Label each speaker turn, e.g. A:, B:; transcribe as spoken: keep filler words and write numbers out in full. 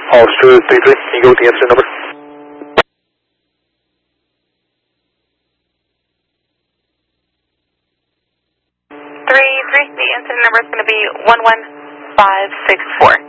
A: Officer three three, can you go with the incident number?
B: three three, the incident number is going to be one one five six four.